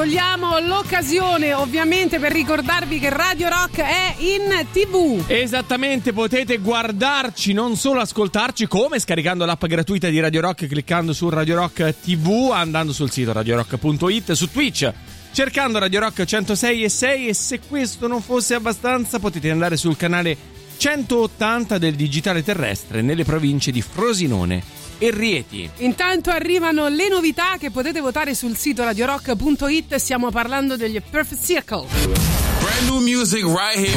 cogliamo l'occasione ovviamente per ricordarvi che Radio Rock è in TV. Esattamente, potete guardarci, non solo ascoltarci, come scaricando l'app gratuita di Radio Rock, cliccando su Radio Rock TV, andando sul sito radiorock.it, su Twitch cercando Radio Rock 106.6, e se questo non fosse abbastanza potete andare sul canale 180 del digitale terrestre nelle province di Frosinone e Rieti. Intanto arrivano le novità che potete votare sul sito radiorock.it. Stiamo parlando degli Perfect Circle. Brand new music right here.